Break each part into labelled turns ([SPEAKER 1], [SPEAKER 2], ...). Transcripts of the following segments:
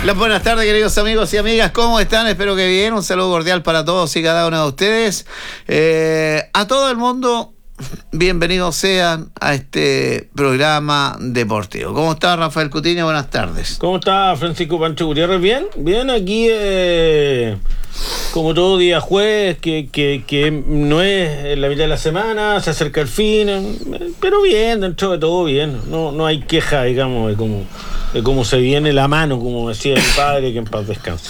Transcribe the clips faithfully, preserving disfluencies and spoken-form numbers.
[SPEAKER 1] Las buenas tardes, queridos amigos y amigas, ¿cómo están? Espero que bien. Un saludo cordial para todos y cada uno de ustedes. Eh, a todo el mundo, bienvenidos sean a este programa deportivo. ¿Cómo está Rafael Cutiño? Buenas tardes.
[SPEAKER 2] ¿Cómo está Francisco Pancho Gutiérrez? Bien, bien, aquí eh, como todo día jueves, que, que, que no es la mitad de la semana, se acerca el fin, eh, pero bien, dentro de todo bien. No, no hay queja, digamos, de cómo, de cómo se viene la mano, como decía mi padre, que en paz descanse.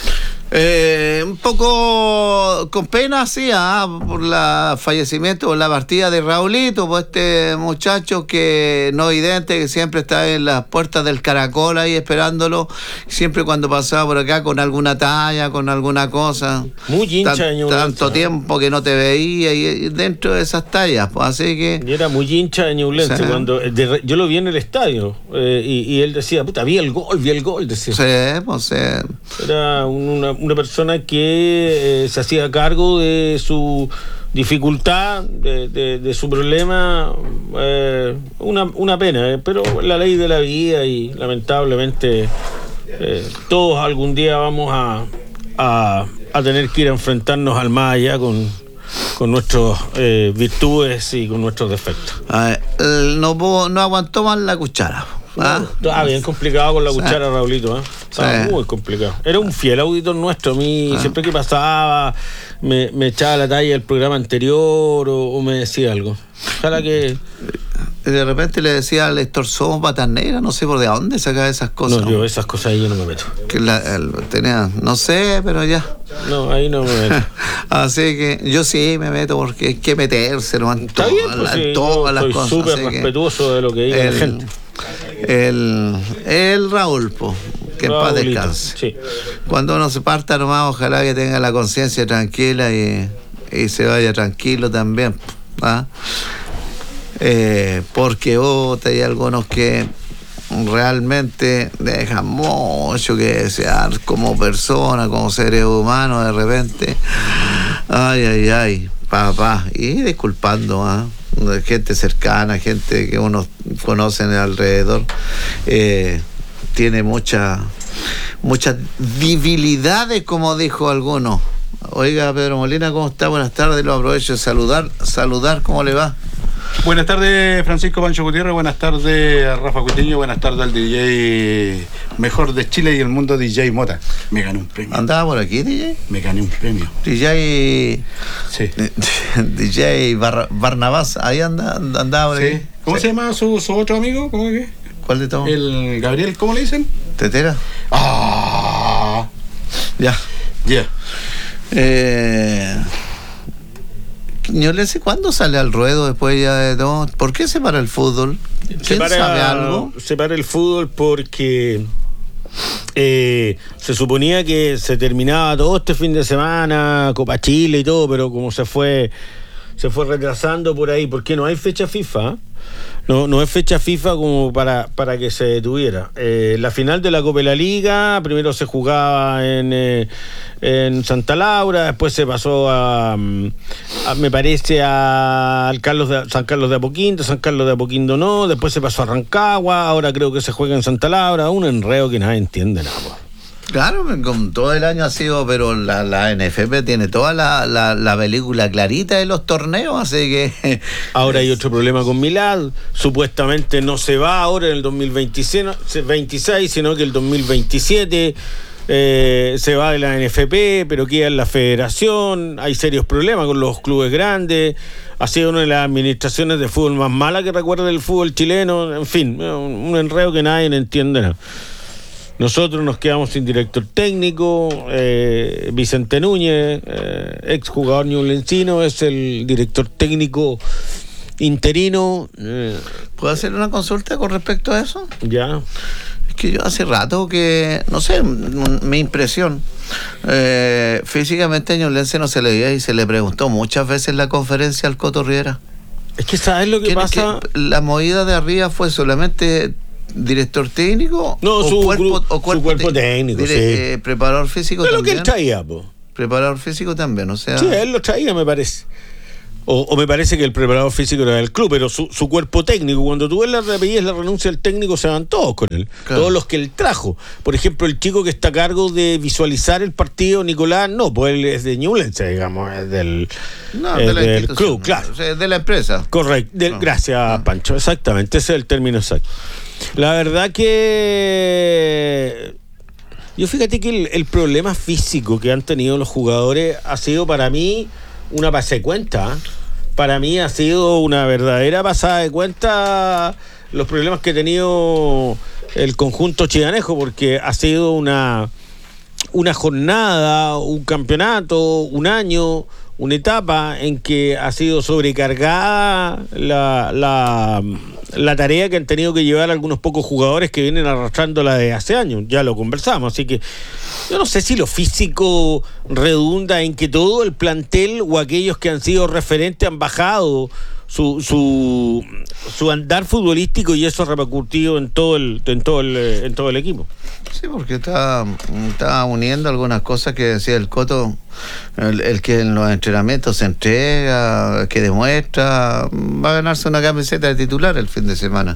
[SPEAKER 1] Eh, un poco con pena, sí, ah, por el fallecimiento, por la partida de Raulito, por este muchacho que no vidente, que siempre está en las puertas del Caracol ahí esperándolo, siempre cuando pasaba por acá con alguna talla, con alguna cosa.
[SPEAKER 2] Muy hincha
[SPEAKER 1] Tan,
[SPEAKER 2] de Ñublense.
[SPEAKER 1] Tanto tiempo que no te veía y, y dentro de esas tallas, pues así que...
[SPEAKER 2] Y era muy hincha de Ñublense, sí. Cuando de, yo lo vi en el estadio eh, y, y él decía, puta, vi el gol, vi el gol, decía.
[SPEAKER 1] Sí, pues sí.
[SPEAKER 2] Era una... una persona que eh, se hacía cargo de su dificultad, de, de, de su problema, eh, una, una pena, eh, pero la ley de la vida y lamentablemente eh, todos algún día vamos a, a, a tener que ir a enfrentarnos al más allá con, con nuestras eh, virtudes y con nuestros defectos.
[SPEAKER 1] A ver, no, puedo, no aguantó más la cuchara.
[SPEAKER 2] ¿Ah? Ah, bien complicado con la cuchara, sí. Raulito, ¿eh? Estaba sí. muy complicado. Era un fiel auditor nuestro. A mí, ah. siempre que pasaba, me, me echaba la talla del programa anterior o, o me decía algo. Ojalá que...
[SPEAKER 1] De repente le decía al Héctor, somos patas negras, no sé por de dónde sacaba esas cosas.
[SPEAKER 2] No, yo esas cosas ahí yo no me meto.
[SPEAKER 1] Que la, el, tenía, no sé, pero ya.
[SPEAKER 2] No, ahí no me meto.
[SPEAKER 1] Así que yo sí me meto porque hay que meterse, ¿no? En
[SPEAKER 2] Está bien, pues, sí, todas las cosas. Soy súper respetuoso de lo que diga la gente.
[SPEAKER 1] El, el Raúl, po, que en paz descanse.
[SPEAKER 2] Sí.
[SPEAKER 1] Cuando uno se parta nomás, ojalá que tenga la conciencia tranquila y, y se vaya tranquilo también. ¿Ah? Eh, porque oh, hay algunos que realmente dejan mucho que desear como persona, como seres humanos de repente. Ay, ay, ay, papá. Y disculpando, ¿ah? Gente cercana, gente que uno conoce alrededor, eh, tiene mucha, muchas debilidades, como dijo alguno. Oiga, Pedro Molina, ¿cómo está? Buenas tardes, lo aprovecho de saludar, saludar, ¿cómo le va?
[SPEAKER 3] Buenas tardes, Francisco Pancho Gutiérrez, buenas tardes, Rafa Cutiño, buenas tardes al D J mejor de Chile y el mundo, D J Mota. Me gané un premio.
[SPEAKER 1] ¿Andaba por aquí, D J?
[SPEAKER 3] Me gané un premio.
[SPEAKER 1] D J...
[SPEAKER 3] Sí.
[SPEAKER 1] D J Bar- Barnabás, ahí anda, andaba por
[SPEAKER 3] sí.
[SPEAKER 1] aquí.
[SPEAKER 3] ¿Cómo
[SPEAKER 1] sí.
[SPEAKER 3] se llama su, su otro amigo? ¿Cómo es que?
[SPEAKER 1] ¿Cuál de todos?
[SPEAKER 3] El Gabriel, ¿cómo le dicen?
[SPEAKER 1] ¿Tetera?
[SPEAKER 3] Ah.
[SPEAKER 1] Ya.
[SPEAKER 3] Ya. Yeah.
[SPEAKER 1] Eh... Ñublense, ¿cuándo sale al ruedo después ya de todo? ¿Por qué se para el fútbol? ¿Quién
[SPEAKER 2] se para,
[SPEAKER 1] sabe algo?
[SPEAKER 2] Se para el fútbol porque eh, se suponía que se terminaba todo este fin de semana, Copa Chile y todo, pero como se fue se fue retrasando por ahí, porque no hay fecha FIFA, no no es fecha FIFA como para, para que se detuviera. Eh, la final de la Copa de la Liga, primero se jugaba en, eh, en Santa Laura, después se pasó a, a me parece, a al Carlos de, San Carlos de Apoquindo, San Carlos de Apoquindo no, después se pasó a Rancagua, ahora creo que se juega en Santa Laura, un enredo que nadie entiende nada. Pues.
[SPEAKER 1] Claro, como todo el año ha sido, pero la, la N F P tiene toda la, la, la película clarita de los torneos, así que...
[SPEAKER 2] Ahora hay otro problema con Milad, supuestamente no se va ahora en el dos mil veintiséis, sino que el dos mil veintisiete eh, se va de la N F P, pero queda en la federación, hay serios problemas con los clubes grandes, ha sido una de las administraciones de fútbol más malas que recuerda el fútbol chileno, en fin, un, un enredo que nadie entiende nada. Nosotros nos quedamos sin director técnico, eh, Vicente Núñez, eh, ex jugador ñublencino, es el director técnico interino. Eh,
[SPEAKER 1] ¿Puedo hacer una consulta con respecto a eso?
[SPEAKER 2] Ya.
[SPEAKER 1] Es que yo hace rato que, no sé, mi impresión, eh, físicamente a Ñublense no se le veía y se le preguntó muchas veces en la conferencia al Coto Riera.
[SPEAKER 2] Es que ¿sabes lo que pasa?
[SPEAKER 1] Que la movida de arriba fue solamente... ¿Director técnico?
[SPEAKER 2] No,
[SPEAKER 1] o
[SPEAKER 2] su,
[SPEAKER 1] cuerpo,
[SPEAKER 2] grupo,
[SPEAKER 1] o cuerpo,
[SPEAKER 2] su cuerpo técnico,
[SPEAKER 1] dire,
[SPEAKER 2] sí.
[SPEAKER 1] Eh, preparador físico
[SPEAKER 2] es
[SPEAKER 1] también.
[SPEAKER 2] Es lo que él traía, po.
[SPEAKER 1] Preparador físico también, o sea...
[SPEAKER 2] Sí, él lo traía, me parece. O, o me parece que el preparador físico era del club, pero su, su cuerpo técnico, cuando tú ves la, pedías la renuncia del técnico, se van todos con él. Claro. Todos los que él trajo. Por ejemplo, el chico que está a cargo de visualizar el partido, Nicolás, no, pues él es de Ñublense, digamos, es del,
[SPEAKER 1] no,
[SPEAKER 2] es
[SPEAKER 1] de la
[SPEAKER 2] del club, claro.
[SPEAKER 1] O sea, de la empresa.
[SPEAKER 2] Correcto. De, no. Gracias, no. Pancho. Exactamente, ese es el término exacto. La verdad que... Yo fíjate que el, el problema físico que han tenido los jugadores ha sido para mí una pasada de cuenta. Para mí ha sido una verdadera pasada de cuenta los problemas que ha tenido el conjunto chiganejo, porque ha sido una, una jornada, un campeonato, un año, una etapa en que ha sido sobrecargada la, la, la tarea que han tenido que llevar algunos pocos jugadores que vienen arrastrándola de hace años. Ya lo conversamos, así que yo no sé si lo físico redunda en que todo el plantel o aquellos que han sido referentes han bajado su su, su andar futbolístico, y eso ha repercutido en todo el en todo el en todo el equipo.
[SPEAKER 1] Sí, porque está, está uniendo algunas cosas que decía el Coto, el, el que en los entrenamientos se entrega, que demuestra, va a ganarse una camiseta de titular el fin de semana.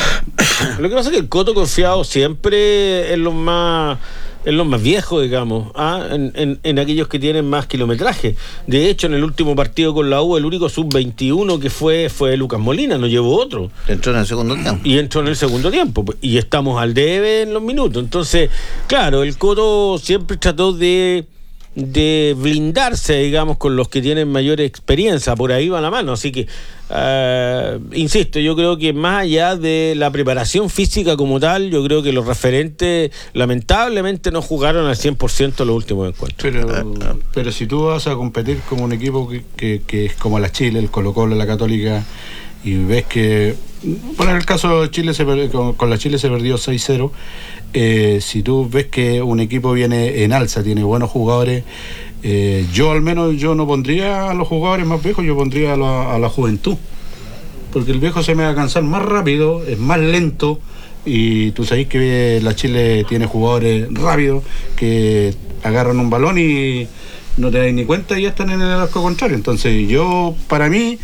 [SPEAKER 2] Lo que pasa es que el Coto confiado siempre en los más en los más viejos, digamos, ¿ah? en, en, en aquellos que tienen más kilometraje. De hecho, en el último partido con la U, el único sub veintiuno que fue fue Lucas Molina, no llevó otro.
[SPEAKER 1] Entró en el segundo tiempo.
[SPEAKER 2] Y entró en el segundo tiempo, y estamos al debe en los minutos. Entonces, claro, el Coto siempre trató de de blindarse, digamos, con los que tienen mayor experiencia, por ahí va la mano, así que uh, insisto, yo creo que más allá de la preparación física como tal, yo creo que los referentes lamentablemente no jugaron al cien por ciento los últimos encuentros.
[SPEAKER 3] Pero, pero si tú vas a competir con un equipo que, que, que es como la Chile, el Colo-Colo, la Católica, y ves que, bueno, en el caso de Chile se per, con, con la Chile se perdió seis cero. Eh, si tú ves que un equipo viene en alza, tiene buenos jugadores, eh, yo al menos yo no pondría a los jugadores más viejos, yo pondría a la, a la juventud, porque el viejo se me va a cansar más rápido, es más lento, y tú sabes que la Chile tiene jugadores rápidos que agarran un balón y no te das ni cuenta y ya están en el arco contrario. Entonces yo, para mí,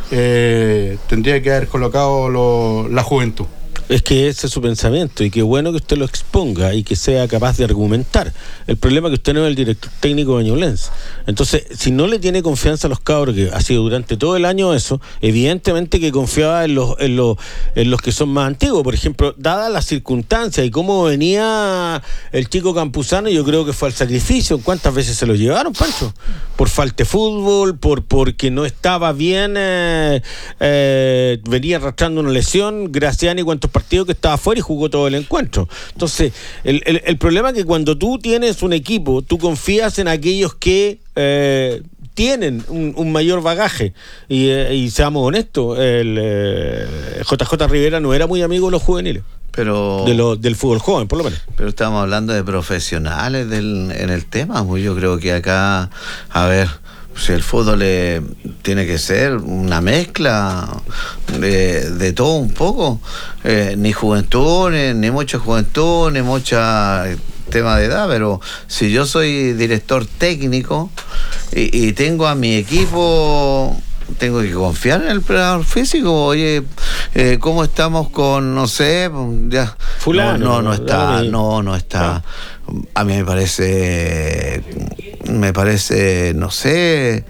[SPEAKER 3] eh, tendría que haber colocado lo, la juventud.
[SPEAKER 2] Es que ese es su pensamiento, y qué bueno que usted lo exponga y que sea capaz de argumentar. El problema es que usted no es el director técnico de Ñublense. Entonces, si no le tiene confianza a los cabros, que ha sido durante todo el año eso, evidentemente que confiaba en los, en los, en los que son más antiguos. Por ejemplo, dadas las circunstancias y cómo venía el chico Campuzano, yo creo que fue al sacrificio. ¿Cuántas veces se lo llevaron, Pancho? Por falta de fútbol, por porque no estaba bien, eh, eh, venía arrastrando una lesión. Graciani, ¿cuántos partido que estaba afuera y jugó todo el encuentro? Entonces, el, el, el problema es que cuando tú tienes un equipo, tú confías en aquellos que eh, tienen un, un mayor bagaje, y, eh, y seamos honestos, el eh, J J Rivera no era muy amigo de los juveniles,
[SPEAKER 1] pero
[SPEAKER 2] de lo, del fútbol joven, por lo menos.
[SPEAKER 1] Pero estamos hablando de profesionales del, en el tema, pues yo creo que acá, a ver, si el fútbol eh, tiene que ser una mezcla de, de todo un poco, eh, ni juventud, ni, ni mucha juventud, ni mucha tema de edad, pero si yo soy director técnico y, y tengo a mi equipo, tengo que confiar en el preparador físico. Oye, eh, ¿cómo estamos con, no sé, ya
[SPEAKER 2] fulano?
[SPEAKER 1] No, no, no está, no, no está. A mí me parece, me parece, no sé,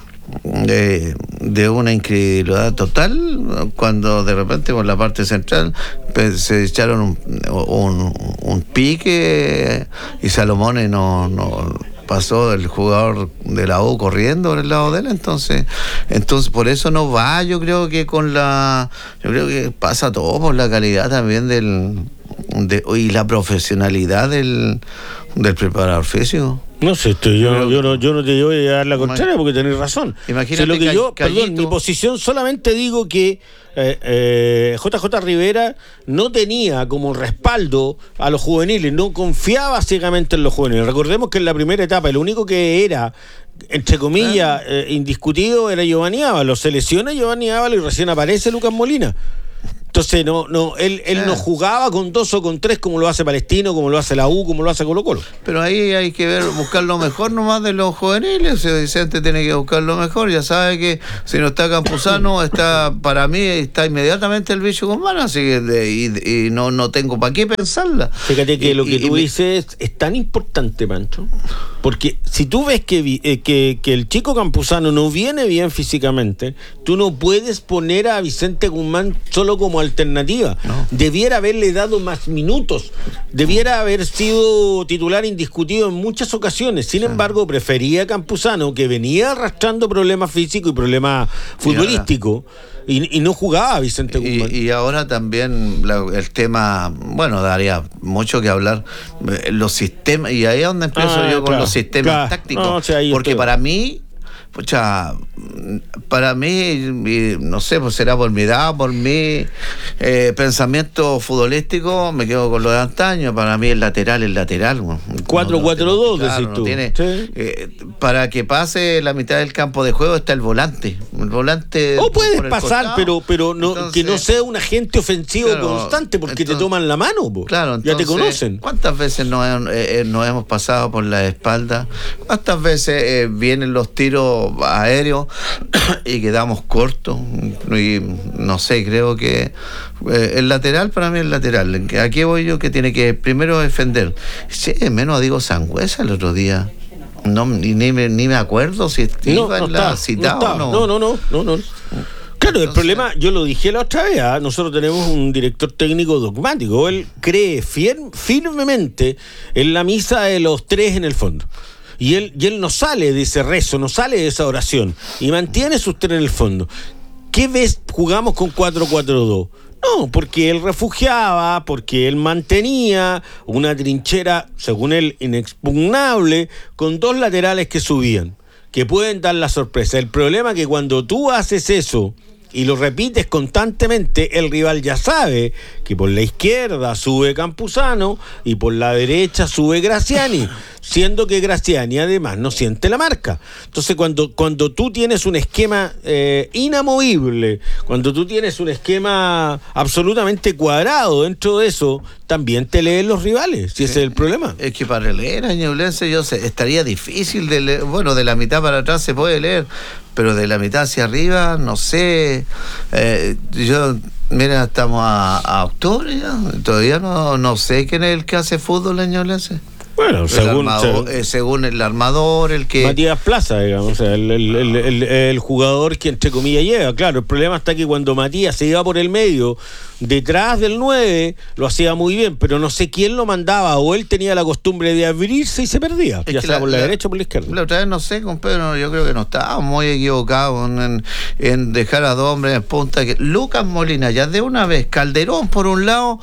[SPEAKER 1] de, de una incredulidad total cuando de repente por la parte central pues, se echaron un, un, un pique y Salomón no, no pasó el jugador de la U corriendo por el lado de él, entonces entonces por eso no va. Yo creo que con la yo creo que pasa todo por la calidad también del de, y la profesionalidad del del preparador físico.
[SPEAKER 2] No sé, esto, yo, Pero, yo, no, yo no te voy a dar la contraria porque tenés razón.
[SPEAKER 1] Imagínate,
[SPEAKER 2] o sea, lo que
[SPEAKER 1] ca-
[SPEAKER 2] yo,
[SPEAKER 1] Callito,
[SPEAKER 2] perdón, mi posición solamente digo que eh, eh, J J Rivera no tenía como respaldo a los juveniles, no confiaba ciegamente en los juveniles. Recordemos que en la primera etapa el único que era, entre comillas, eh, indiscutido era Giovanni Ábalos. Se lesiona Giovanni Ábalos y recién aparece Lucas Molina. Entonces, no, no, él, él
[SPEAKER 1] Eh.
[SPEAKER 2] no jugaba con dos o con tres como lo hace Palestino, como lo hace la U, como lo hace Colo Colo.
[SPEAKER 1] Pero ahí hay que ver, buscar lo mejor nomás de los juveniles. O sea, Vicente tiene que buscar lo mejor. Ya sabe que si no está Campuzano, está, para mí está inmediatamente el bicho Guzmán, así que de, y, y no, no tengo para qué pensarla.
[SPEAKER 2] Fíjate que
[SPEAKER 1] Y-
[SPEAKER 2] lo que
[SPEAKER 1] y-
[SPEAKER 2] tú
[SPEAKER 1] y-
[SPEAKER 2] dices es, es tan importante, Pancho, porque si tú ves que, vi- eh, que, que el chico Campuzano no viene bien físicamente, tú no puedes poner a Vicente Guzmán solo como alternativa.
[SPEAKER 1] No.
[SPEAKER 2] Debiera haberle dado más minutos, debiera haber sido titular indiscutido en muchas ocasiones. Sin embargo, prefería a Campuzano, que venía arrastrando problemas físicos y problemas futbolísticos, y, y no jugaba a Vicente Guzmán.
[SPEAKER 1] Y, y ahora también la- el tema, bueno, daría mucho que hablar, eh, los sistemas, y ahí es donde empiezo
[SPEAKER 2] Ah,
[SPEAKER 1] yo con
[SPEAKER 2] claro,
[SPEAKER 1] los sistemas
[SPEAKER 2] claro.
[SPEAKER 1] tácticos,
[SPEAKER 2] No, o sea, ahí
[SPEAKER 1] porque
[SPEAKER 2] estoy.
[SPEAKER 1] para mí, pucha, para mí, y no sé, pues será por mi edad, por mi eh, pensamiento futbolístico, me quedo con lo de antaño. Para mí el lateral es lateral.
[SPEAKER 2] cuatro cuatro dos,
[SPEAKER 1] claro,
[SPEAKER 2] decís
[SPEAKER 1] no
[SPEAKER 2] tú.
[SPEAKER 1] tiene,
[SPEAKER 2] Sí.
[SPEAKER 1] eh, para que pase la mitad del campo de juego está el volante. El volante
[SPEAKER 2] O puedes
[SPEAKER 1] por el
[SPEAKER 2] pasar,
[SPEAKER 1] costado.
[SPEAKER 2] pero pero no
[SPEAKER 1] Entonces,
[SPEAKER 2] que no sea un agente ofensivo
[SPEAKER 1] claro,
[SPEAKER 2] constante, porque te
[SPEAKER 1] entonces-
[SPEAKER 2] toman la mano, po.
[SPEAKER 1] Claro,
[SPEAKER 2] ya te
[SPEAKER 1] entonces,
[SPEAKER 2] conocen.
[SPEAKER 1] ¿cuántas veces nos, hem- eh, eh, nos hemos pasado por la espalda? ¿Cuántas veces eh, vienen los tiros aéreos y quedamos cortos? Y no sé, creo que eh, el lateral para mí es el lateral. Aquí voy yo, que tiene que primero defender. Sí, menos a Diego Sangüesa el otro día. No, ni, ni, me, ni me acuerdo si
[SPEAKER 2] No,
[SPEAKER 1] iba
[SPEAKER 2] no
[SPEAKER 1] en la
[SPEAKER 2] está,
[SPEAKER 1] citada
[SPEAKER 2] no, está.
[SPEAKER 1] o no.
[SPEAKER 2] no, no, no, no, no. Claro, el
[SPEAKER 1] Entonces-
[SPEAKER 2] problema, yo lo dije la otra vez, ¿ah? Nosotros tenemos un director técnico dogmático. Él cree fier- firmemente en la misa de los tres en el fondo. Y él, y él no sale de ese rezo, no sale de esa oración, y mantiene sus tres en el fondo. ¿Qué ves? Jugamos con cuatro cuatro dos. No, porque él refugiaba, porque él mantenía una trinchera, según él, inexpugnable, con dos laterales que subían, que pueden dar la sorpresa. El problema es que cuando tú haces eso y lo repites constantemente, el rival ya sabe que por la izquierda sube Campuzano y por la derecha sube Graziani, siendo que Graziani además no siente la marca. Entonces cuando, cuando tú tienes un esquema eh, inamovible, cuando tú tienes un esquema absolutamente cuadrado dentro de eso, también te leen los rivales, si ese es el problema.
[SPEAKER 1] Es que para leer a Ñublense yo sé, estaría difícil de leer. Bueno, de la mitad para atrás se puede leer, pero de la mitad hacia arriba, no sé. Eh, yo, mira, estamos a, a octubre ya. Todavía no, no sé quién es el que hace fútbol en Ñublense.
[SPEAKER 2] Bueno,
[SPEAKER 1] El
[SPEAKER 2] según,
[SPEAKER 1] armador,
[SPEAKER 2] según
[SPEAKER 1] eh, según el armador, el que...
[SPEAKER 2] Matías Plaza, digamos, o sea, el, el, el, el, el jugador que entre comillas llega. Claro, el problema está que cuando Matías se iba por el medio, detrás del nueve, lo hacía muy bien, pero no sé quién lo mandaba, o él tenía la costumbre de abrirse y se perdía,
[SPEAKER 1] Es
[SPEAKER 2] ya
[SPEAKER 1] que
[SPEAKER 2] sea
[SPEAKER 1] la-
[SPEAKER 2] por la,
[SPEAKER 1] la-
[SPEAKER 2] derecha o por la izquierda.
[SPEAKER 1] La otra vez no sé, compadre, no, yo creo que no estábamos muy equivocados en, en dejar a dos hombres en punta. Que Lucas Molina, ya de una vez, Calderón por un lado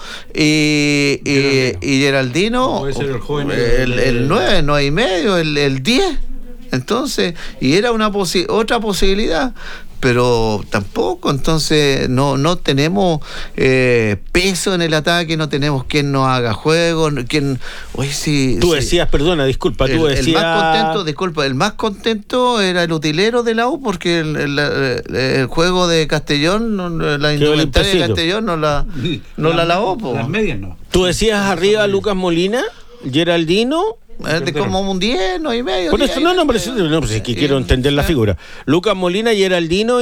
[SPEAKER 1] y, y, y Geraldino,
[SPEAKER 3] Puede ser el joven,
[SPEAKER 1] el,
[SPEAKER 3] el-
[SPEAKER 1] el nueve, nueve y medio, el, el diez. Entonces, y era una posi- otra posibilidad, pero tampoco, entonces no no tenemos eh, peso en el ataque, no tenemos quien nos haga juego, quien, oye, sí,
[SPEAKER 2] Tú
[SPEAKER 1] sí.
[SPEAKER 2] decías, perdona, disculpa,
[SPEAKER 1] El,
[SPEAKER 2] tú
[SPEAKER 1] el
[SPEAKER 2] decías...
[SPEAKER 1] más contento, disculpa, el más contento era el utilero de la U, porque el, el- el- el juego de Castellón, no- la indumentaria de
[SPEAKER 2] limpiecito.
[SPEAKER 1] Castellón no la, no la lavó, po.
[SPEAKER 3] Las medias no.
[SPEAKER 2] Tú decías arriba Lucas Molina, Geraldino...
[SPEAKER 1] Es de como un diez, no y medio.
[SPEAKER 2] Por
[SPEAKER 1] diez,
[SPEAKER 2] eso, no, no, por eso,
[SPEAKER 1] medio.
[SPEAKER 2] no, pues es que
[SPEAKER 1] Y-
[SPEAKER 2] quiero entender la
[SPEAKER 1] sí.
[SPEAKER 2] figura. Lucas Molina, Geraldino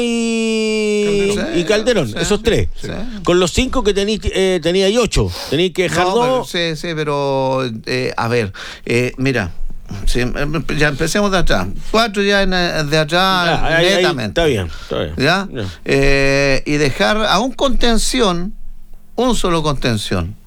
[SPEAKER 2] y
[SPEAKER 1] Calderón.
[SPEAKER 2] y Calderón,
[SPEAKER 1] Sí,
[SPEAKER 2] esos tres.
[SPEAKER 1] sí.
[SPEAKER 2] Con los cinco que tenéis, eh, tenía y ocho. Tenéis que dejar
[SPEAKER 1] No, pero,
[SPEAKER 2] dos.
[SPEAKER 1] sí, sí, pero eh, a ver, eh, mira, sí, em- ya empecemos de atrás. Cuatro ya en, eh, de atrás,
[SPEAKER 2] Ya, ahí- ahí,
[SPEAKER 1] netamente.
[SPEAKER 2] está bien, está bien.
[SPEAKER 1] ¿Ya?
[SPEAKER 2] Ya.
[SPEAKER 1] Eh, y dejar a un contención, un solo contención.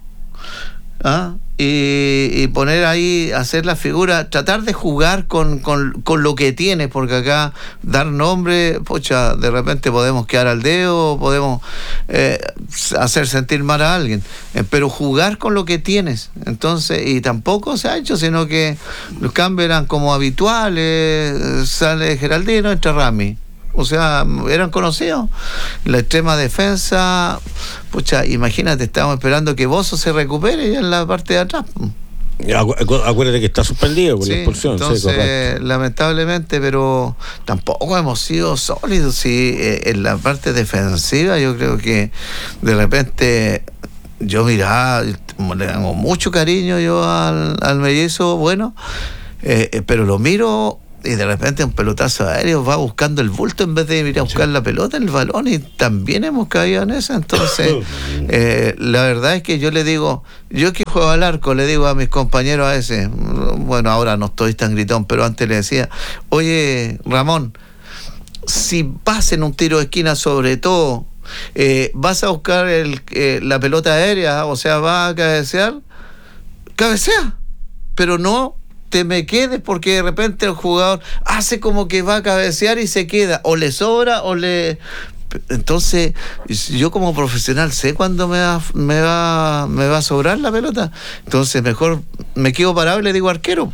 [SPEAKER 1] ¿Ah? Y, y poner ahí, hacer la figura, tratar de jugar con, con, con lo que tienes, porque acá dar nombre, pucha, de repente podemos quedar al dedo, podemos eh, hacer sentir mal a alguien, eh, pero jugar con lo que tienes. Entonces, y tampoco se ha hecho, sino que los cambios eran como habituales, eh, sale Geraldino, entra Rami. O sea, eran conocidos. La extrema defensa, pucha, imagínate, estábamos esperando que Bozo se recupere ya en la parte de atrás.
[SPEAKER 2] Acu- Acuérdate que está suspendido por
[SPEAKER 1] Sí,
[SPEAKER 2] la expulsión.
[SPEAKER 1] entonces,
[SPEAKER 2] sí, correcto.
[SPEAKER 1] lamentablemente, pero tampoco hemos sido sólidos. Sí, eh, en la parte defensiva yo creo que de repente yo miraba, le tengo mucho cariño yo al, al mellizo, bueno, eh, eh, pero lo miro y de repente un pelotazo aéreo va buscando el bulto en vez de ir a buscar sí. la pelota, el balón, y también hemos caído en eso. Entonces, eh, la verdad es que yo le digo, yo que juego al arco, le digo a mis compañeros a veces, bueno, ahora no estoy tan gritón, pero antes le decía, oye, Ramón, si vas en un tiro de esquina sobre todo, eh, vas a buscar el, eh, la pelota aérea, o sea, vas a cabecear, cabecea, pero no te me quedes, porque de repente el jugador hace como que va a cabecear y se queda, o le sobra o le... Entonces yo como profesional sé cuándo me va, me va me va a sobrar la pelota, entonces mejor me quedo parado y le digo arquero.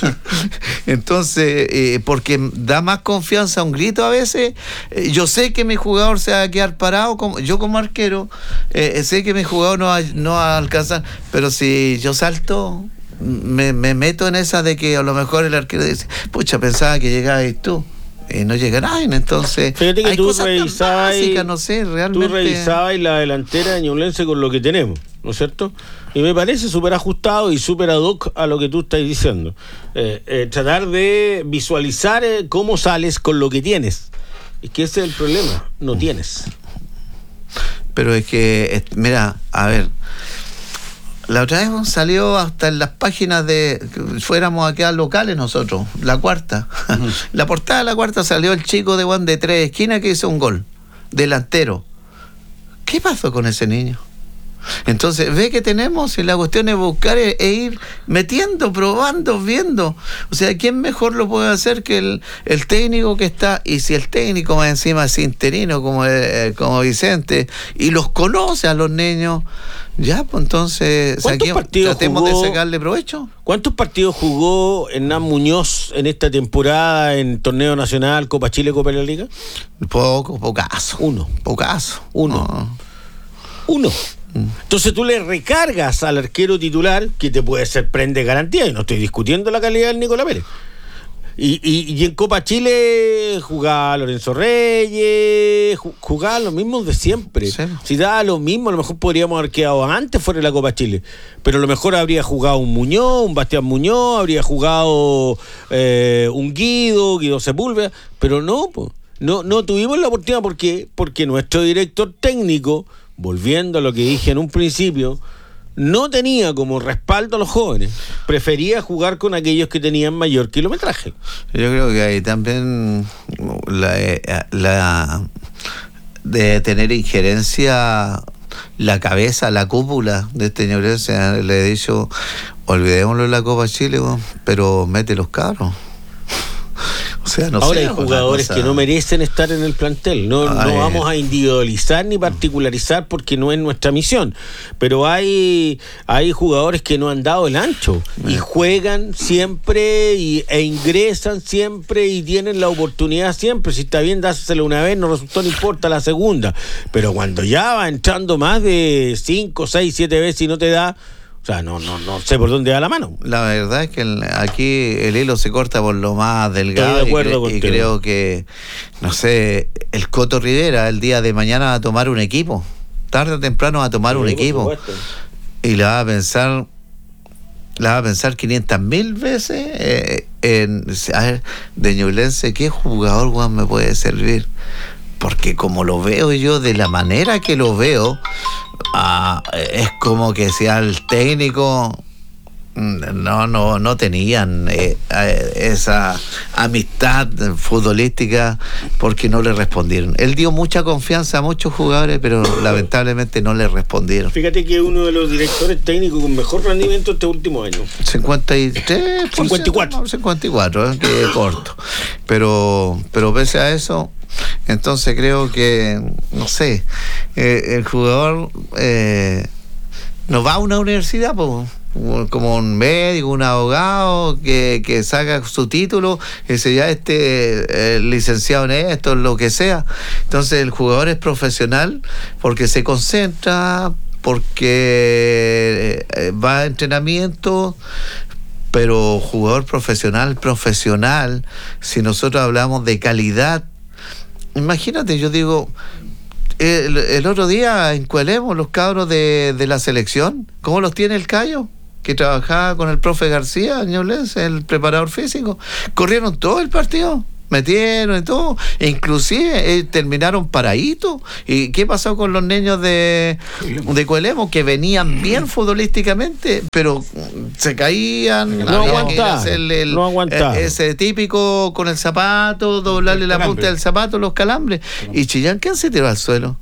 [SPEAKER 1] Entonces eh, porque da más confianza un grito a veces. eh, yo sé que mi jugador se va a quedar parado, como yo como arquero eh, sé que mi jugador no va, no va a alcanzar, pero si yo salto Me, me meto en esa de que a lo mejor el arquero dice, pucha, pensaba que llegabas tú y no llega nadie. Entonces
[SPEAKER 2] fíjate que
[SPEAKER 1] hay
[SPEAKER 2] tú
[SPEAKER 1] cosas
[SPEAKER 2] revisabas
[SPEAKER 1] tan básicas, no sé, realmente
[SPEAKER 2] tú revisabas la delantera de Ñublense con lo que tenemos, ¿no es cierto? Y me parece súper ajustado y súper ad hoc a lo que tú estás diciendo. Eh, eh, tratar de visualizar eh, cómo sales con lo que tienes. Es que ese es el problema, no tienes.
[SPEAKER 1] Pero es que, mira, a ver, la otra vez salió hasta en las páginas de, fuéramos a quedar locales nosotros, la cuarta. Uh-huh. La portada de la cuarta salió el chico de Juan de tres esquinas que hizo un gol, delantero. ¿Qué pasó con ese niño? Entonces, ve que tenemos, y la cuestión es buscar e, e ir metiendo, probando, viendo. O sea, ¿quién mejor lo puede hacer que el, el técnico que está? Y si el técnico más encima es interino, como, eh, como Vicente, y los conoce a los niños, ya, pues entonces saquemos, tratemos jugó, de sacarle provecho.
[SPEAKER 2] ¿Cuántos partidos jugó Hernán Muñoz en esta temporada en torneo nacional, Copa Chile, Copa de la Liga?
[SPEAKER 1] Poco, pocazo.
[SPEAKER 2] Uno.
[SPEAKER 1] Pocazo.
[SPEAKER 2] Uno. No. Uno. Entonces tú le recargas al arquero titular, que te puede ser prende garantía, y no estoy discutiendo la calidad del Nicolás Pérez. Y, y, y en Copa Chile jugaba Lorenzo Reyes, jugaba los mismos de siempre. Sí. Si daba lo mismo, a lo mejor podríamos haber quedado antes fuera de la Copa Chile. Pero a lo mejor habría jugado un Muñoz, un Bastián Muñoz, habría jugado eh, un Guido, Guido Sepúlveda, pero no, pues. No, no tuvimos la oportunidad porque, porque nuestro director técnico, volviendo a lo que dije en un principio, no tenía como respaldo a los jóvenes, prefería jugar con aquellos que tenían mayor kilometraje.
[SPEAKER 1] Yo creo que ahí también la, la de tener injerencia la cabeza, la cúpula de este Ñublense. Le he dicho, olvidémoslo en la Copa Chile, pero mete los cabros. O sea, no
[SPEAKER 2] Ahora
[SPEAKER 1] sé,
[SPEAKER 2] hay jugadores cosa... que no merecen estar en el plantel. No, no vamos a individualizar ni particularizar porque no es nuestra misión. Pero hay, hay jugadores que no han dado el ancho y juegan siempre y, e ingresan siempre y tienen la oportunidad siempre. Si está bien, dáselo una vez, no resultó, no importa la segunda. Pero cuando ya va entrando más de cinco, seis, siete veces y no te da... O sea, no, no, no sé por dónde va la mano.
[SPEAKER 1] La verdad es que el, aquí el hilo se corta por lo más delgado.
[SPEAKER 2] Estoy de acuerdo
[SPEAKER 1] y, cre- y creo que, no sé, el Coto Rivera el día de mañana va a tomar un equipo. Tarde o temprano va a tomar sí, un equipo. Y le va a pensar, le va a pensar quinientas mil veces eh, en, a ver, de Ñublense, ¿qué jugador, Juan, me puede servir? Porque como lo veo yo, de la manera que lo veo, ah, es como que sea el técnico, no, no, no tenían eh, esa amistad futbolística porque no le respondieron. Él dio mucha confianza a muchos jugadores, pero lamentablemente no le respondieron.
[SPEAKER 2] Fíjate que uno de los directores técnicos con mejor rendimiento este último año.
[SPEAKER 1] cincuenta y tres,
[SPEAKER 2] cincuenta y cuatro.
[SPEAKER 1] cincuenta y cuatro, eh, que es corto. Pero, pero pese a eso, entonces creo que, no sé, eh, el jugador eh, no va a una universidad, pues, como un médico, un abogado que, que saca su título, ese ya esté eh, licenciado en esto, lo que sea. Entonces el jugador es profesional porque se concentra, porque va a entrenamiento, pero jugador profesional, profesional, si nosotros hablamos de calidad, imagínate, yo digo, el, el otro día en Cuelemo, los cabros de, de la selección, ¿cómo los tiene el Cayo? Que trabajaba con el profe García, Ñublense, el preparador físico, corrieron todo el partido, metieron y todo, e inclusive eh, terminaron paraditos. ¿Y qué pasó con los niños de, de Cuelemo? Que venían bien futbolísticamente, pero se caían,
[SPEAKER 2] no aguantaban,
[SPEAKER 1] el,
[SPEAKER 2] no aguantaban.
[SPEAKER 1] Ese típico con el zapato, doblarle la punta del zapato, los calambres. Y Chillán, ¿quién se tiró al suelo?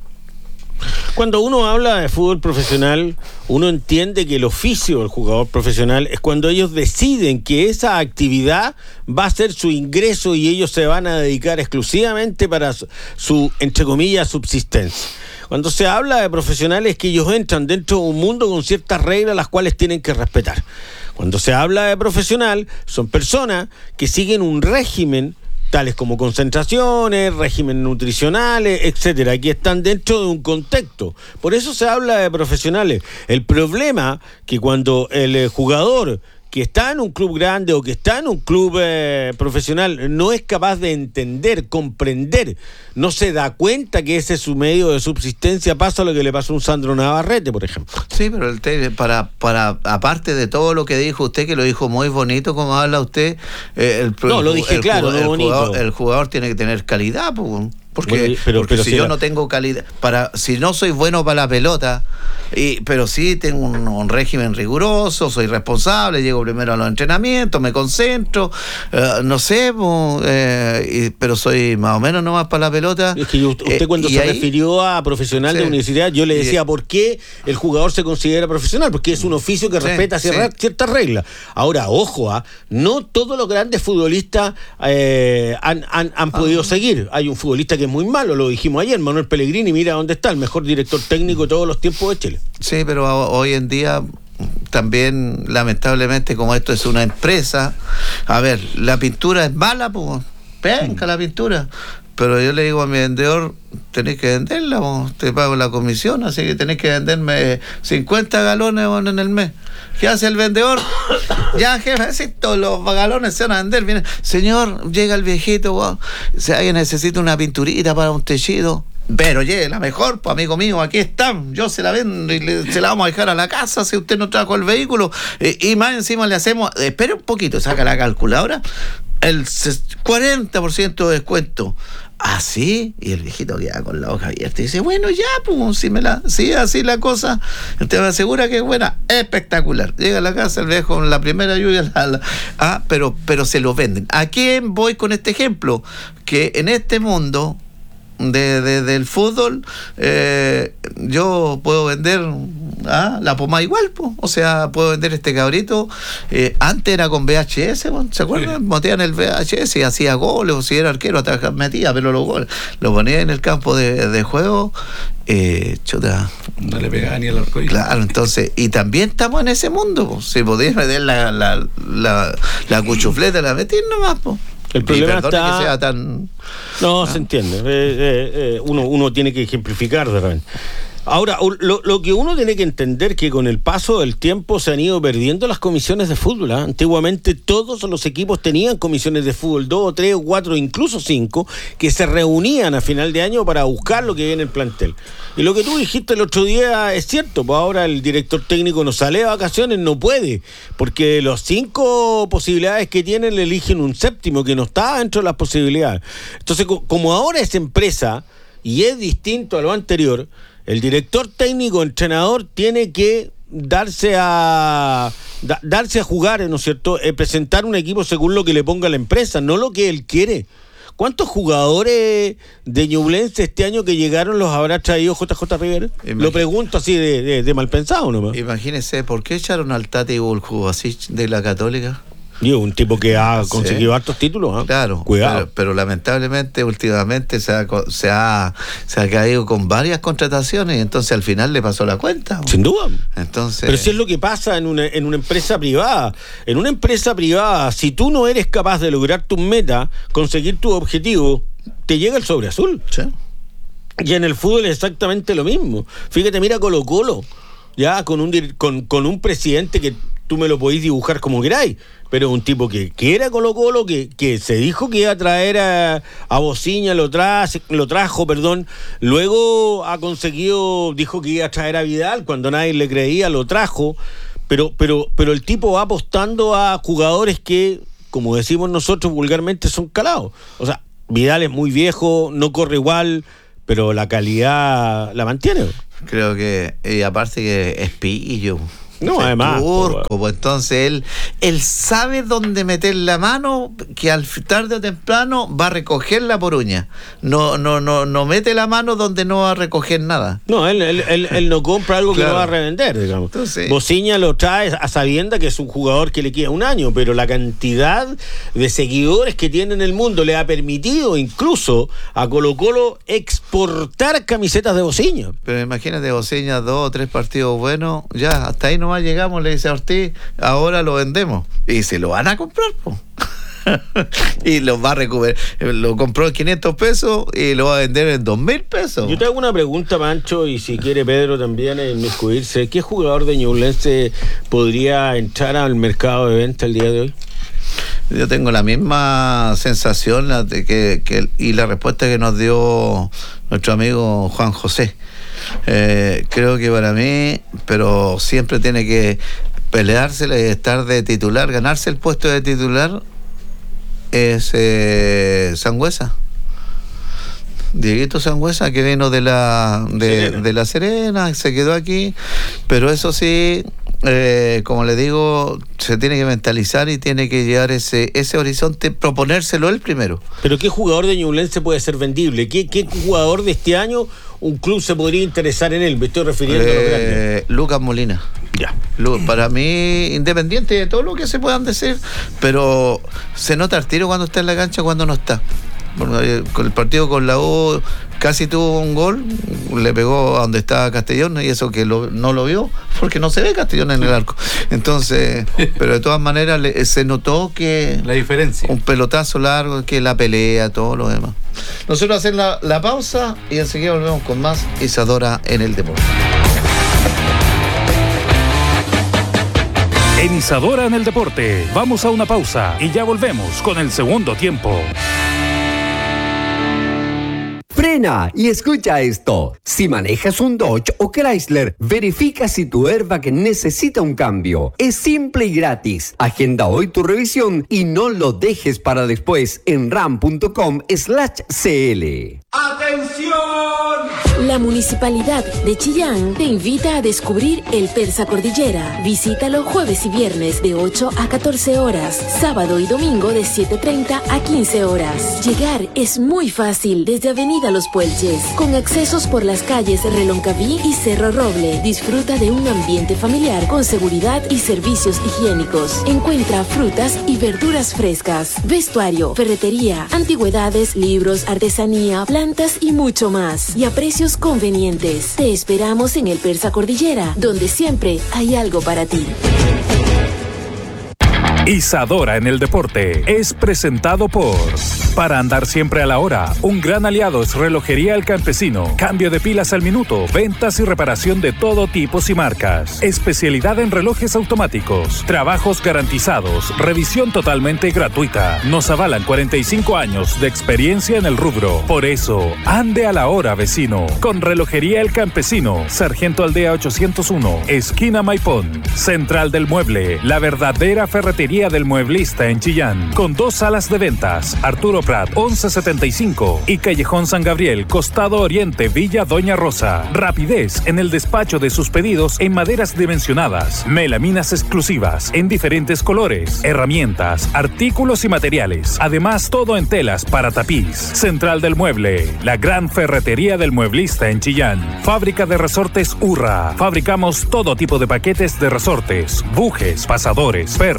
[SPEAKER 2] Cuando uno habla de fútbol profesional, uno entiende que el oficio del jugador profesional es cuando ellos deciden que esa actividad va a ser su ingreso y ellos se van a dedicar exclusivamente para su, entre comillas, subsistencia. Cuando se habla de profesionales, que ellos entran dentro de un mundo con ciertas reglas las cuales tienen que respetar. Cuando se habla de profesional, son personas que siguen un régimen, tales como concentraciones, regímenes nutricionales, etcétera, que están dentro de un contexto. Por eso se habla de profesionales. El problema que cuando el jugador que está en un club grande o que está en un club eh, profesional no es capaz de entender, comprender, no se da cuenta que ese es su medio de subsistencia, pasa lo que le pasó a un Sandro Navarrete, por ejemplo.
[SPEAKER 1] Sí, pero el te, para para aparte de todo lo que dijo usted, que lo dijo muy bonito, como habla usted, eh, el,
[SPEAKER 2] no, lo dije
[SPEAKER 1] el,
[SPEAKER 2] claro,
[SPEAKER 1] el,
[SPEAKER 2] no
[SPEAKER 1] el
[SPEAKER 2] bonito.
[SPEAKER 1] Jugador, el jugador tiene que tener calidad, pues. Porque,
[SPEAKER 2] bueno, pero,
[SPEAKER 1] porque
[SPEAKER 2] pero
[SPEAKER 1] si,
[SPEAKER 2] si
[SPEAKER 1] yo
[SPEAKER 2] la...
[SPEAKER 1] no tengo calidad, para si no soy bueno para la pelota, y, pero sí tengo un, un régimen riguroso, soy responsable, llego primero a los entrenamientos, me concentro, eh, no sé, eh, y, pero soy más o menos nomás para la pelota.
[SPEAKER 2] Es que usted
[SPEAKER 1] eh,
[SPEAKER 2] cuando se
[SPEAKER 1] ahí,
[SPEAKER 2] refirió a profesional sí, de universidad, yo le decía, y, ¿por qué el jugador se considera profesional? Porque es un oficio que sí, respeta sí. ciertas, ciertas reglas. Ahora, ojo, ¿eh? no todos los grandes futbolistas eh, han, han, han ah. podido seguir. Hay un futbolista que es muy malo, lo dijimos ayer, Manuel Pellegrini, mira dónde está, el mejor director técnico de todos los tiempos de Chile.
[SPEAKER 1] Sí, pero hoy en día también, lamentablemente, como esto es una empresa, a ver, la pintura es mala, pues, venga la pintura, pero yo le digo a mi vendedor, tenés que venderla, vos, te pago la comisión, así que tenés que venderme cincuenta galones vos, en el mes. ¿Qué hace el vendedor? Ya, jefe, si todos los galones se van a vender. Viene, señor, llega el viejito, vos, si alguien necesita una pinturita para un tejido, pero llegue la mejor, pues amigo mío, aquí están, yo se la vendo y le, se la vamos a dejar a la casa si usted no trajo el vehículo, eh, y más encima le hacemos, espere un poquito, saca la calculadora, el cuarenta por ciento de descuento. Así, y el viejito queda con la hoja abierta y dice, bueno, ya, pues, si me la, sí, así la cosa, usted me asegura que es buena, espectacular. Llega a la casa, el viejo con la primera lluvia, la, la, ah, pero, pero se lo venden. ¿A quién voy con este ejemplo? Que en este mundo de, de, del fútbol, eh, yo puedo vender ah, la pomada igual, po. O sea, puedo vender este cabrito, eh, antes era con V H S, po. ¿Se acuerdan? Sí. Metían el V H S y hacía goles, o si era arquero, hasta metía, pero los goles lo ponía en el campo de, de juego, eh, chuta,
[SPEAKER 3] no le pegaba ni al arco.
[SPEAKER 1] Claro, entonces, y también estamos en ese mundo, po. Si podías meter la, la, la, la cuchufleta, la metís nomás, po.
[SPEAKER 2] El problema está...
[SPEAKER 1] que sea tan...
[SPEAKER 2] No, ah. se entiende. Eh, eh, eh, uno, uno tiene que ejemplificar de repente. Ahora, lo, lo que uno tiene que entender que con el paso del tiempo se han ido perdiendo las comisiones de fútbol, ¿eh? Antiguamente todos los equipos tenían comisiones de fútbol, dos, tres, cuatro, incluso cinco, que se reunían a final de año para buscar lo que viene en el plantel. Y lo que tú dijiste el otro día es cierto, pues ahora el director técnico no sale de vacaciones, no puede, porque los cinco posibilidades que tienen le eligen un séptimo que no está dentro de las posibilidades. Entonces, como ahora es empresa y es distinto a lo anterior, el director técnico, entrenador, tiene que darse a da, darse a jugar, ¿no es cierto? Eh, presentar un equipo según lo que le ponga la empresa, no lo que él quiere. ¿Cuántos jugadores de Ñublense este año que llegaron los habrá traído J J Rivera? Imagínese. Lo pregunto así de, de, de mal pensado, ¿no?
[SPEAKER 1] Imagínese, ¿por qué echaron al Tati Buljubasic de la Católica?
[SPEAKER 2] Y un tipo que ha conseguido sí. hartos títulos, ¿eh?
[SPEAKER 1] Claro,
[SPEAKER 2] cuidado.
[SPEAKER 1] Pero, pero lamentablemente últimamente se ha, se, ha, se ha caído con varias contrataciones y entonces al final le pasó la cuenta. ¿O?
[SPEAKER 2] Sin duda.
[SPEAKER 1] Entonces...
[SPEAKER 2] Pero si es lo que pasa en una, en una empresa privada. En una empresa privada, si tú no eres capaz de lograr tus metas, conseguir tu objetivo, te llega el sobre azul.
[SPEAKER 1] Sí.
[SPEAKER 2] Y en el fútbol es exactamente lo mismo. Fíjate, mira Colo Colo. ya con un con, con un presidente que tú me lo podéis dibujar como queráis, pero un tipo que quiera Colo Colo, que, que se dijo que iba a traer a, a Bociña, lo, tra, lo trajo, perdón, luego ha conseguido, dijo que iba a traer a Vidal, cuando nadie le creía, lo trajo, pero, pero, pero el tipo va apostando a jugadores que, como decimos nosotros vulgarmente, son calados. O sea, Vidal es muy viejo, no corre igual, pero la calidad la mantiene.
[SPEAKER 1] Creo que, y aparte que es pillo.
[SPEAKER 2] No,
[SPEAKER 1] es
[SPEAKER 2] además.
[SPEAKER 1] Turco, pues, pues entonces él, él sabe dónde meter la mano, que al tarde o temprano va a recoger la poruña. No, no, no, no mete la mano donde no va a recoger nada.
[SPEAKER 2] No, él, él, él, él no compra algo claro. que no va a revender, digamos.
[SPEAKER 1] Entonces,
[SPEAKER 2] Bociña lo trae a sabienda que es un jugador que le queda un año, pero la cantidad de seguidores que tiene en el mundo le ha permitido incluso a Colo Colo exportar camisetas de Bociña.
[SPEAKER 1] Pero imagínate, Bociña, dos o tres partidos buenos, ya, hasta ahí no llegamos, le dice a Ortiz, ahora lo vendemos y se lo van a comprar, po. Y lo va a recuperar, lo compró en quinientos pesos y lo va a vender en dos mil pesos.
[SPEAKER 2] Yo te hago una pregunta, Pancho, y si quiere Pedro también inmiscuirse. ¿Qué jugador de Ñublense podría entrar al mercado de venta el día de hoy?
[SPEAKER 1] Yo tengo la misma sensación la de que, que, y la respuesta que nos dio nuestro amigo Juan José. Eh, creo que para mí, pero siempre tiene que peleársela y estar de titular, ganarse el puesto de titular, es eh, Sangüesa. Dieguito Sangüesa, que vino de la de, de La Serena, se quedó aquí, pero eso sí, eh, como le digo, se tiene que mentalizar y tiene que llevar ese ese horizonte, proponérselo él primero.
[SPEAKER 2] Pero ¿qué jugador de Ñublense puede ser vendible? ¿Qué, qué jugador de este año un club se podría interesar en él? Me estoy refiriendo eh, a los grandes.
[SPEAKER 1] Lucas Molina.
[SPEAKER 2] Ya.
[SPEAKER 1] Para mí, independiente de todo lo que se puedan decir, pero se nota el tiro cuando está en la cancha, cuando no está. Con el partido con la U casi tuvo un gol, le pegó a donde estaba Castellón, y eso que lo, no lo vio porque no se ve Castellón en el arco. Entonces, pero de todas maneras le, se notó que
[SPEAKER 3] la diferencia,
[SPEAKER 1] un pelotazo largo, que la pelea, todo lo demás. Nosotros hacemos la, la pausa y enseguida volvemos con más Isadora en el Deporte.
[SPEAKER 4] En Isadora en el Deporte, vamos a una pausa y ya volvemos con el segundo tiempo.
[SPEAKER 5] Frena y escucha esto. Si manejas un Dodge o Chrysler, verifica si tu airbag necesita un cambio. Es simple y gratis. Agenda hoy tu revisión y no lo dejes para después en ram.com slash cl.
[SPEAKER 6] ¡Atención!
[SPEAKER 7] La Municipalidad de Chillán te invita a descubrir el Persa Cordillera. Visítalo jueves y viernes de ocho a catorce horas, sábado y domingo de siete treinta a quince horas. Llegar es muy fácil desde Avenida Los Puelches, con accesos por las calles Reloncaví y Cerro Roble. Disfruta de un ambiente familiar con seguridad y servicios higiénicos. Encuentra frutas y verduras frescas, vestuario, ferretería, antigüedades, libros, artesanía, plantas y mucho más. Y a precios convenientes. Te esperamos en el Persa Cordillera, donde siempre hay algo para ti.
[SPEAKER 4] Isadora en el Deporte es presentado por... Para andar siempre a la hora, un gran aliado es Relojería El Campesino. Cambio de pilas al minuto, ventas y reparación de todo tipo y marcas. Especialidad en relojes automáticos, trabajos garantizados, revisión totalmente gratuita. Nos avalan cuarenta y cinco años de experiencia en el rubro. Por eso, ande a la hora, vecino. Con Relojería El Campesino, Sargento Aldea ochocientos uno, esquina Maipón. Central del Mueble, la verdadera ferretería del mueblista en Chillán. Con dos salas de ventas, Arturo Prat once setenta y cinco y Callejón San Gabriel, Costado Oriente, Villa Doña Rosa. Rapidez en el despacho de sus pedidos en maderas dimensionadas, melaminas exclusivas en diferentes colores, herramientas, artículos y materiales. Además, todo en telas para tapiz. Central del Mueble, la gran ferretería del mueblista en Chillán. Fábrica de resortes Urra. Fabricamos todo tipo de paquetes de resortes, bujes, pasadores, pernos,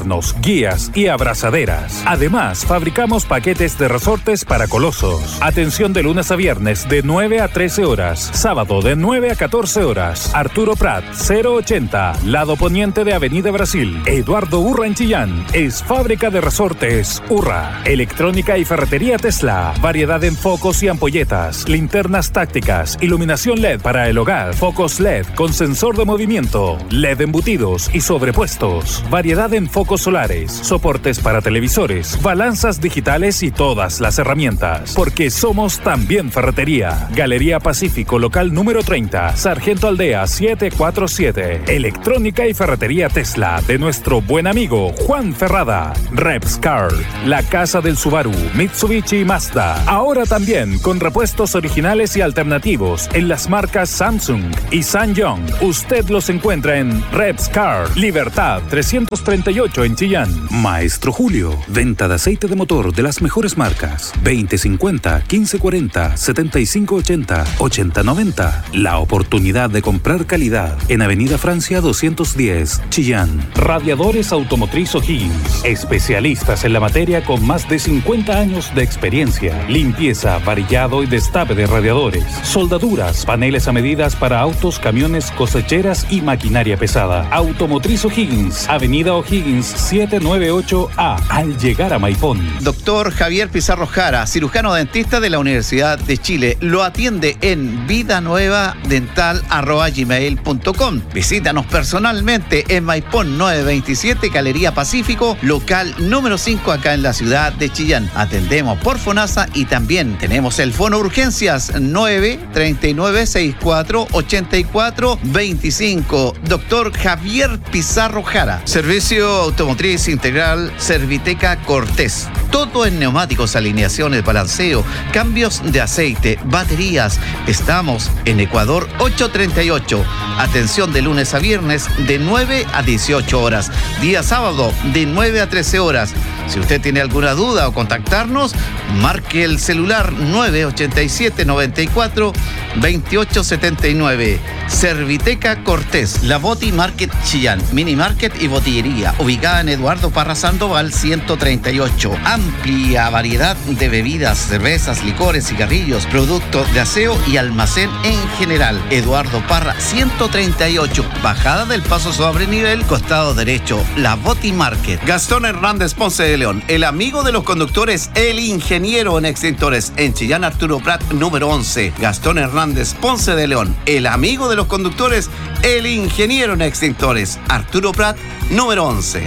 [SPEAKER 4] guías y abrazaderas. Además, fabricamos paquetes de resortes para colosos. Atención de lunes a viernes de nueve a trece horas. Sábado de nueve a catorce horas. Arturo Prat, cero ochenta, lado poniente de Avenida Brasil. Eduardo Urra en Chillán. Es fábrica de resortes Urra. Electrónica y ferretería Tesla. Variedad en focos y ampolletas. Linternas tácticas. Iluminación L E D para el hogar. Focos L E D con sensor de movimiento. L E D embutidos y sobrepuestos. Variedad en focos solares. Soportes para televisores. Balanzas digitales y todas las herramientas. Porque somos también ferretería. Galería Pacífico, local número treinta. Sargento Aldea setecientos cuarenta y siete. Electrónica y ferretería Tesla de nuestro buen amigo Juan Ferrada. Repscar, la casa del Subaru, Mitsubishi y Mazda. Ahora también con repuestos originales y alternativos en las marcas Samsung y Sanyong. Usted los encuentra en Repscar, Libertad trescientos treinta y ocho en Chillán.
[SPEAKER 6] Maestro Julio, venta de aceite de motor de las mejores marcas. veinte cincuenta, quince cuarenta, setenta y cinco ochenta, ochenta noventa. La oportunidad de comprar calidad en Avenida Francia doscientos diez, Chillán.
[SPEAKER 4] Radiadores Automotriz O'Higgins. Especialistas en la materia con más de cincuenta años de experiencia. Limpieza, varillado y destape de radiadores. Soldaduras, paneles a medidas para autos, camiones, cosecheras y maquinaria pesada. Automotriz O'Higgins. Avenida O'Higgins setecientos noventa y ocho A. Al llegar a Maipón.
[SPEAKER 8] Doctor Javier Pizarro Jara, cirujano dentista de la Universidad de Chile. Lo atiende en vidanuevadental arroba gmail punto com. Visítanos personalmente en Maipón novecientos veintisiete, Galería Pacífico, local número cinco, acá en la ciudad de Chillán. Atendemos por FONASA y también tenemos el Fono Urgencias nueve treinta y nueve sesenta y cuatro ochenta y cuatro veinticinco. Doctor Javier Pizarro Jara. Servicio Automotriz Integral Serviteca Cortés. Todo en neumáticos, alineaciones, balanceo, cambios de aceite, baterías. Estamos en Ecuador ochocientos treinta y ocho. Atención de lunes a viernes de nueve a dieciocho horas. Día sábado de nueve a trece horas. Si usted tiene alguna duda o contactarnos, marque el celular nueve ochenta y siete noventa y cuatro veintiocho setenta y nueve. Serviteca Cortés. La Boti Market Chillán. Mini Market y botillería. Ubicada en Eduardo Parra Sandoval ciento treinta y ocho. Amplia variedad de bebidas, cervezas, licores, cigarrillos, productos de aseo y almacén en general. Eduardo Parra ciento treinta y ocho. Bajada del Paso sobre nivel, costado derecho. La Boti Market. Gastón Hernández Ponce de León. El amigo de los conductores, el ingeniero en extintores. En Chillán, Arturo Prat, número once. Gastón Hernández Ponce de León. El amigo de los conductores, el ingeniero en extintores. Arturo Prat, número once.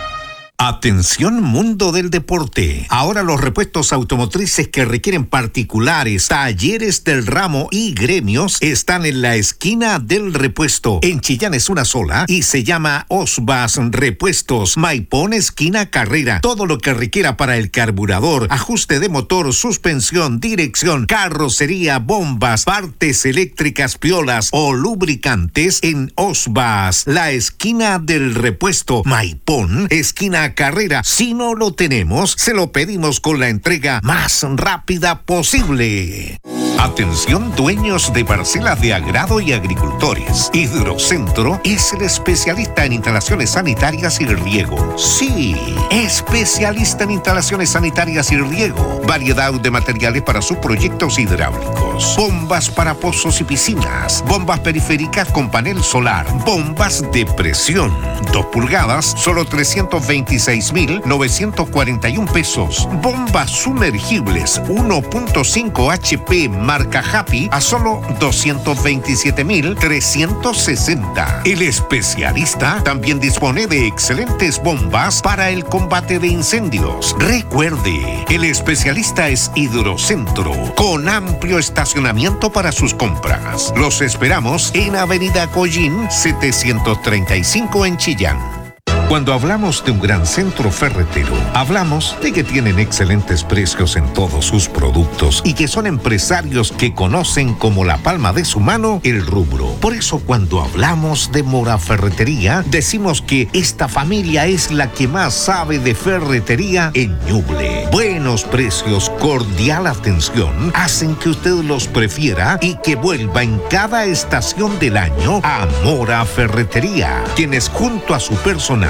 [SPEAKER 9] Atención mundo del deporte. Ahora los repuestos automotrices que requieren particulares, talleres del ramo y gremios están en la esquina del repuesto. En Chillán es una sola y se llama Osbas Repuestos. Maipón, esquina Carrera. Todo lo que requiera para el carburador, ajuste de motor, suspensión, dirección, carrocería, bombas, partes eléctricas, piolas o lubricantes en Osbas. La esquina del repuesto. Maipón, esquina Carrera. Si no lo tenemos, se lo pedimos con la entrega más rápida posible. Atención dueños de parcelas de agrado y agricultores. Hidrocentro es el especialista en instalaciones sanitarias y riego. Sí, especialista en instalaciones sanitarias y riego. Variedad de materiales para sus proyectos hidráulicos. Bombas para pozos y piscinas. Bombas periféricas con panel solar. Bombas de presión. Dos pulgadas, solo trescientos veintiséis mil novecientos cuarenta y uno pesos. Bombas sumergibles uno punto cinco H P marca Happy a solo doscientos veintisiete mil trescientos sesenta. El especialista también dispone de excelentes bombas para el combate de incendios. Recuerde, el especialista es Hidrocentro, con amplio estacionamiento para sus compras. Los esperamos en Avenida Collín setecientos treinta y cinco en Chillán. Cuando hablamos de un gran centro ferretero, hablamos de que tienen excelentes precios en todos sus productos y que son empresarios que conocen como la palma de su mano el rubro. Por eso cuando hablamos de Mora Ferretería, decimos que esta familia es la que más sabe de ferretería en Ñuble. Buenos precios, cordial atención, hacen que usted los prefiera y que vuelva en cada estación del año a Mora Ferretería, quienes junto a su personal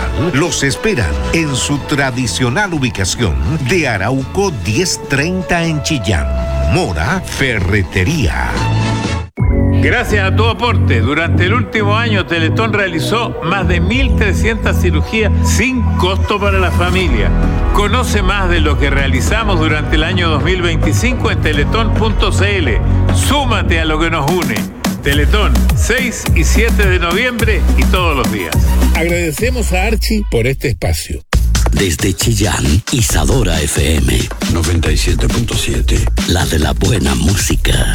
[SPEAKER 9] Central los esperan en su tradicional ubicación de Arauco diez treinta en Chillán. Mora Ferretería.
[SPEAKER 10] Gracias a tu aporte, durante el último año Teletón realizó más de mil trescientas cirugías sin costo para la familia. Conoce más de lo que realizamos durante el año dos mil veinticinco en teletón punto c l. Súmate a lo que nos une. Teletón, seis y siete de noviembre y todos los días.
[SPEAKER 11] Agradecemos a Archie por este espacio.
[SPEAKER 12] Desde Chillán, Isadora F M noventa y siete punto siete, la de la buena música.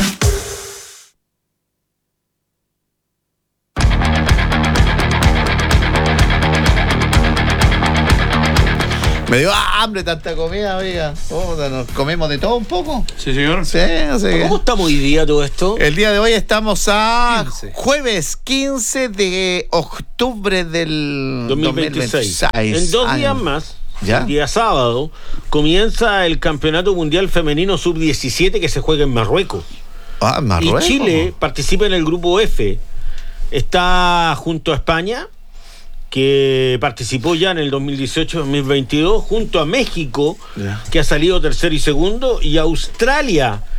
[SPEAKER 1] Me dio hambre tanta comida, oiga. Oh, nos comemos de todo un poco.
[SPEAKER 3] Sí, señor.
[SPEAKER 1] Sí, así que...
[SPEAKER 2] ¿Cómo estamos hoy día todo esto?
[SPEAKER 1] El día de hoy estamos a quince. Jueves quince de octubre del
[SPEAKER 2] dos mil veintiséis. dos mil veintiséis. En dos
[SPEAKER 1] años.
[SPEAKER 2] días más,
[SPEAKER 1] ¿ya?
[SPEAKER 2] El día sábado, comienza el Campeonato Mundial Femenino sub diecisiete que se juega en Marruecos.
[SPEAKER 1] Ah, Marruecos.
[SPEAKER 2] Y Chile participa en el grupo F. Está junto a España, que participó ya en el dos mil dieciocho dos mil veintidós, junto a México, yeah. que ha salido tercero y segundo, y Australia,